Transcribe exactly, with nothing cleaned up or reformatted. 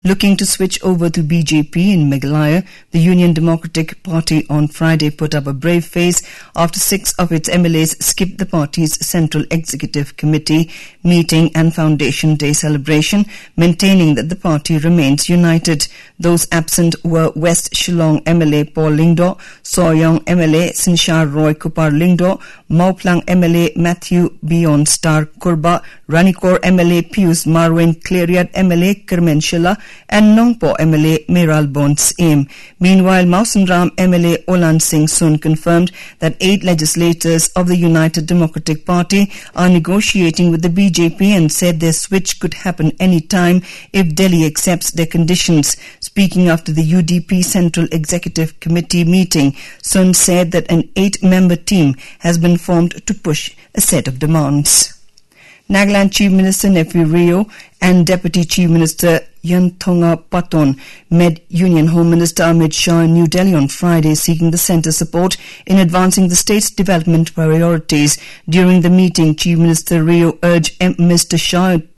Looking to switch over to B J P in Meghalaya, the Union Democratic Party on Friday put up a brave face after six of its M L As skipped the party's Central Executive Committee meeting and Foundation Day celebration, maintaining that the party remains united. Those absent were West Shillong M L A Paul Lyngdoh, Soyang M L A Sinshar Roy Kupar Lyngdoh, Mauplang M L A Matthew Beyond Star Kurba, Ranikor M L A Pius Marwin Clariat M L A Kermenshila, and Nongpo M L A Meral Bonds Aim. Meanwhile, Mausanram M L A Olan Singh Sun confirmed that eight legislators of the United Democratic Party are negotiating with the B J P and said their switch could happen any time if Delhi accepts their conditions. Speaking after the U D P Central Executive Committee meeting, Sun said that an eight-member team has been formed to push a set of demands. Nagaland Chief Minister Nefi Rio and Deputy Chief Minister Yantonga Paton met Union Home Minister Amit Shah in New Delhi on Friday, seeking the centre's support in advancing the state's development priorities. During the meeting, Chief Minister Rio urged Mister Shah